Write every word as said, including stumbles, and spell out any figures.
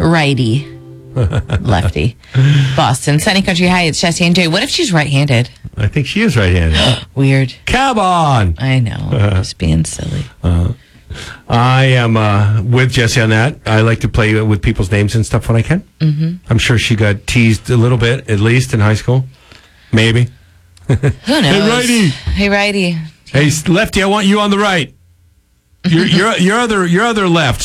righty. Lefty. Boston. Sunny Country High. It's Jesse and Jay. What if she's right-handed? I think she is right-handed. Weird. Come on. I know. Uh, Just being silly. Uh, I am uh, with Jesse on that. I like to play with people's names and stuff when I can. Mm-hmm. I'm sure she got teased a little bit, at least in high school. Maybe. Who knows? Hey, righty. Hey, righty. Hey, lefty, I want you on the right. Your, your, your other, your other left.